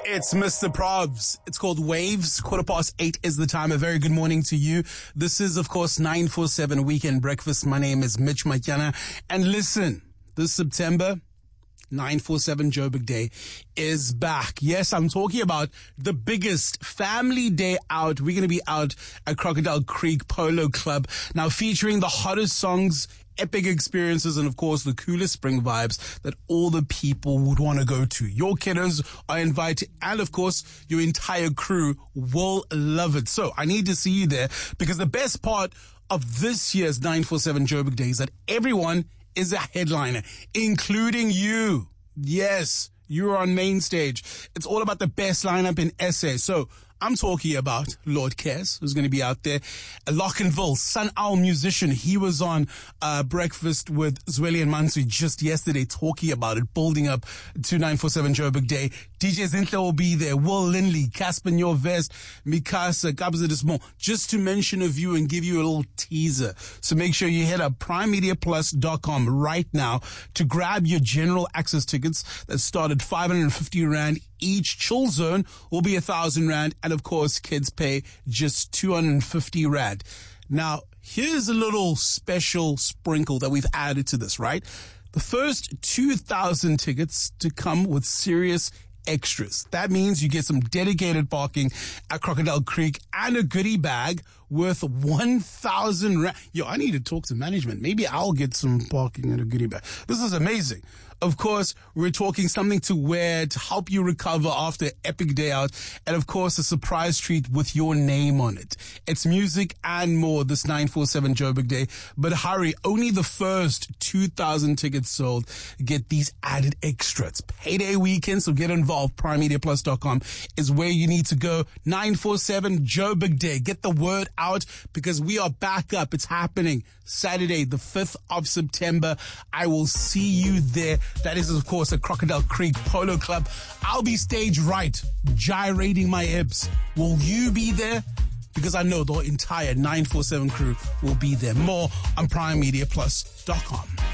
It's Mr. Probs. It's called Waves. 8:15 is the time. A very good morning to you. This is, of course, 947 Weekend Breakfast. My name is Mitch Matyana. And listen, this September, 947 Joburg Day is back. Yes, I'm talking about the biggest family day out. We're going to be out at Crocodile Creek Polo Club. Now featuring the hottest songs, epic experiences, and of course the coolest spring vibes that all the people would want to go to. Your kiddos are invited, and of course your entire crew will love it. So I need to see you there, because the best part of this year's 947 Joburg Day is that everyone is a headliner, including you. Yes, you're on main stage. It's all about the best lineup in SA. So I'm talking about Lord Kes, who's going to be out there. Lockenville, Sun Owl musician. He was on Breakfast with Zweli and Mansu just yesterday, talking about it, building up to 947 Joburg Day. DJ Zinhle will be there. Will Lindley, Casper Nyovest, Mikasa, Gabza Desmond, just to mention a few and give you a little teaser. So make sure you head up primemediaplus.com right now to grab your general access tickets that start at 550 Rand each. Chill Zone will be 1,000 Rand. And of course, kids pay just 250 Rand. Now, here's a little special sprinkle that we've added to this, right? The first 2,000 tickets to come with serious extras. That means you get some dedicated parking at Crocodile Creek and a goodie bag worth 1,000 Rand. Yo, I need to talk to management. Maybe I'll get some parking and a goodie bag. This is amazing. Of course, we're talking something to wear to help you recover after an epic day out. And of course, a surprise treat with your name on it. It's music and more this 947 Joburg Day. But hurry, only the first 2,000 tickets sold get these added extras. Payday weekend, so get involved. primemediaplus.com is where you need to go. 947 Joburg Day. Get the word out, because we are back up. It's happening Saturday, the 5th of September. I will see you there. That is, of course, at Crocodile Creek Polo Club. I'll be stage right, gyrating my hips. Will you be there? Because I know the entire 947 crew will be there. More on primemediaplus.com.